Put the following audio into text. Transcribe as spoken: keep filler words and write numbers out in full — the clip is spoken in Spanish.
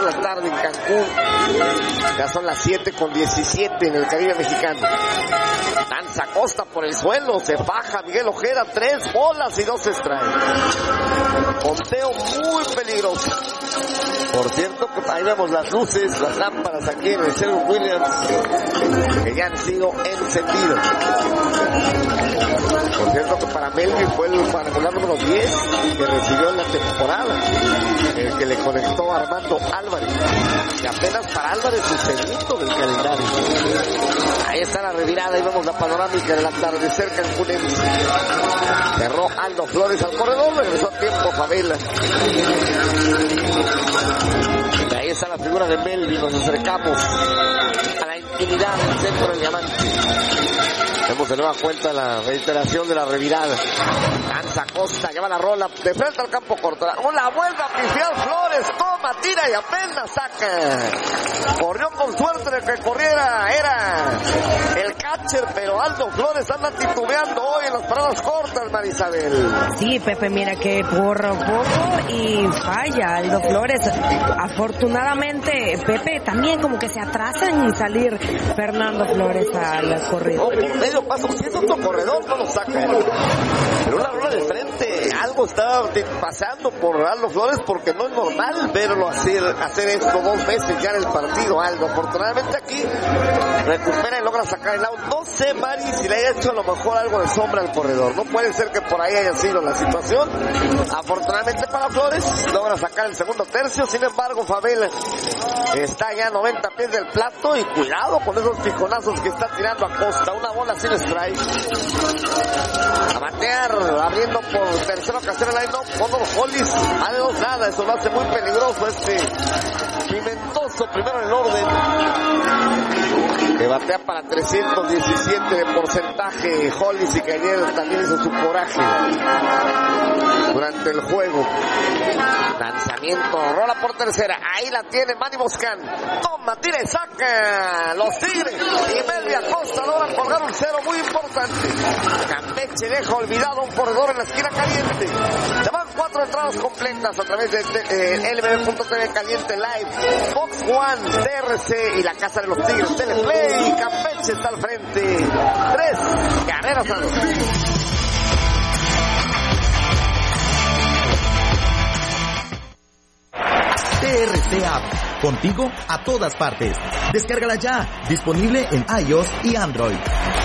la tarde en Cancún. Ya son las siete con diecisiete en el Caribe mexicano. Danza Costa por el suelo, se baja Miguel Ojeda, tres bolas y dos strikes. Conteo muy peligroso. Por cierto, que ahí vemos las luces, las lámparas aquí en el Sherwin Williams, que ya han sido encendidas. Por cierto, que para Melvin fue el cuadrangular número diez que recibió en la temporada, el que le conectó a Armando Álvarez, y apenas para Álvarez su segundo del calendario. Ahí está la revirada y vemos la panorámica del atardecer cancunense. Cerró Aldo Flores al corredor, regresó a tiempo Favela. Ahí está la figura de Melvin, nos acercamos a la intimidad del centro del diamante. Vemos de nueva cuenta la reiteración de la revirada. Danza Costa, lleva la rola de frente al campo corto. La vuelve a pifiar Flores, toma, tira y apenas saca. Corrió con suerte de que corriera, era el catcher, pero Aldo Flores anda titubeando hoy en las paradas cortas, Marisabel. Sí, Pepe, mira que por poco y falla Aldo Flores. Afortunadamente, Pepe, también como que se atrasa en salir Fernando Flores al corrido. No, por medio paso, si es otro corredor, no lo saca. Pero una rola de frente, algo está pasando por Aldo Flores, porque no es normal verlo hacer, hacer esto dos veces ya en el partido, Aldo. Afortunadamente aquí recupera y logra sacar el out. No sé, Mari, si le haya hecho a lo mejor algo de sombra al corredor. No puede ser que por ahí haya sido la situación. Afortunadamente para Flores, logra sacar el segundo tercio. Sin embargo, Favela está ya a noventa pies del plato y cuidado con esos piconazos que está tirando a Costa. Una bola sin strike. A batear, abriendo por tercera ocasión el line-up, Condor Hollis. A de dos nada, eso lo hace muy peligroso este Pimentoso, primero en el orden. Que batea para trescientos diecisiete de porcentaje. Hollis, y que ayer también hizo su coraje durante el juego. Lanzamiento, rola por tercera. Ahí la tiene Manny Moscán. Toma, tira y saca. Los Tigres y Melvin Acosta logran colgar un cero muy importante. Campeche deja olvidado un corredor en la esquina caliente. Se van cuatro entradas completas a través de eh, L B B punto T V Caliente Live, Fox One, T R C y la Casa de los Tigres Teleplay. Campeche está al frente. Tres carreras a dos. T R C App, contigo a todas partes. Descárgala ya, disponible en iOS y Android.